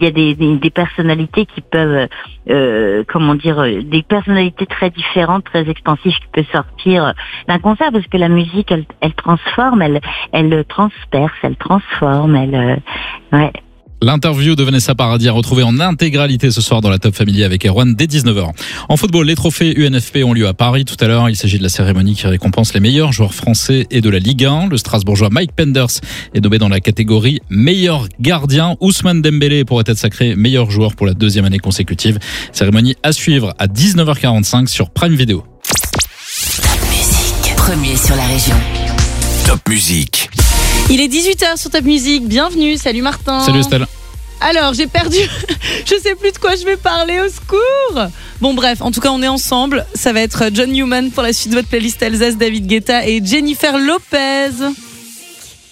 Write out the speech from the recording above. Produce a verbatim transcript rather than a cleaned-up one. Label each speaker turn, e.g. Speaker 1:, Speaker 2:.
Speaker 1: il y a des, des, des personnalités qui peuvent, euh, comment dire, des personnalités très différentes, très expansives qui peuvent sortir d'un concert parce que la musique, elle, elle transforme, elle, elle transperce, elle transforme, elle, euh, ouais.
Speaker 2: L'interview de Vanessa Paradis à retrouver en intégralité ce soir dans la Top Family avec Erwan dès dix-neuf heures. En football, les trophées U N F P ont lieu à Paris tout à l'heure. Il s'agit de la cérémonie qui récompense les meilleurs joueurs français et de la Ligue un. Le Strasbourgeois Mike Penders est nommé dans la catégorie meilleur gardien. Ousmane Dembélé pourrait être sacré meilleur joueur pour la deuxième année consécutive. Cérémonie à suivre à dix-neuf heures quarante-cinq sur Prime Video.
Speaker 3: Top Music, premier sur la région.
Speaker 4: Top Music.
Speaker 5: Il est dix-huit heures sur Top Music. Bienvenue. Salut Martin.
Speaker 2: Salut Estelle.
Speaker 5: Alors, j'ai perdu. Je sais plus de quoi je vais parler, au secours. Bon, bref, en tout cas, on est ensemble. Ça va être John Newman pour la suite de votre playlist Alsace, David Guetta et Jennifer Lopez.